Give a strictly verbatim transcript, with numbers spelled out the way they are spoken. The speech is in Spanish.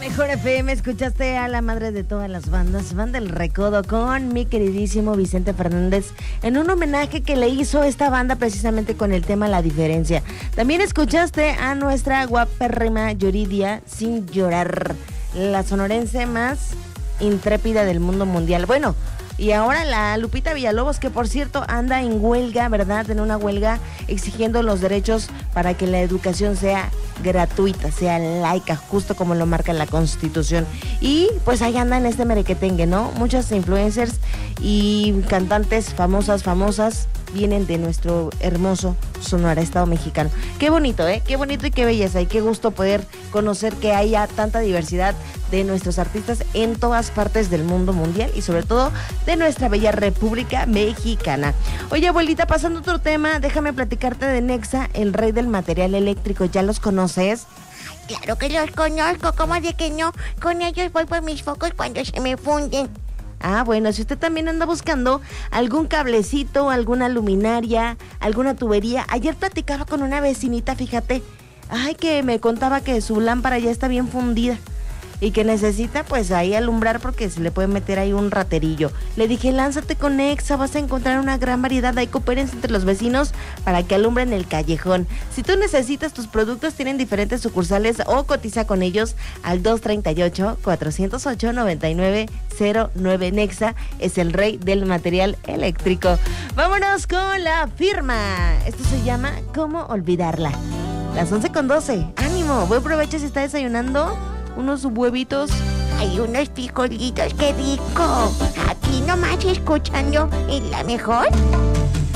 Mejor F M, escuchaste a la madre de todas las bandas, Banda El Recodo, con mi queridísimo Vicente Fernández, en un homenaje que le hizo esta banda precisamente con el tema La Diferencia. También escuchaste a nuestra guapérrima Yuridia, Sin Llorar, la sonorense más intrépida del mundo mundial. Bueno, y ahora la Lupita Villalobos, que por cierto anda en huelga, ¿verdad? En una huelga exigiendo los derechos para que la educación sea gratuita, sea laica, justo como lo marca la Constitución. Y pues ahí anda en este merequetengue, ¿no? Muchas influencers y cantantes famosas, famosas vienen de nuestro hermoso Sonora, estado mexicano. Qué bonito, ¿eh? Qué bonito y qué belleza y qué gusto poder conocer que haya tanta diversidad de nuestros artistas en todas partes del mundo mundial y sobre todo de nuestra bella República Mexicana. Oye, abuelita, pasando otro tema, déjame platicarte de Nexa, el rey del material eléctrico. ¿Ya los conoces? Claro que los conozco, ¿cómo de que no? Con ellos voy por mis focos cuando se me funden. Ah, bueno, si usted también anda buscando algún cablecito, alguna luminaria, alguna tubería. Ayer platicaba con una vecinita, fíjate, ay, que me contaba que su lámpara ya está bien fundida y que necesita pues ahí alumbrar porque se le puede meter ahí un raterillo. Le dije, lánzate con Nexa, vas a encontrar una gran variedad, ahí coopérense entre los vecinos para que alumbren el callejón. Si tú necesitas tus productos, tienen diferentes sucursales o cotiza con ellos al dos tres ocho, cuatro cero ocho, nueve nueve cero nueve. Nexa es el rey del material eléctrico. Vámonos con la firma. Esto se llama ¿Cómo olvidarla? Las once con doce. Ánimo, buen provecho si está desayunando. Unos huevitos. Hay unos frijolitos, qué rico. Aquí nomás escuchando en La Mejor.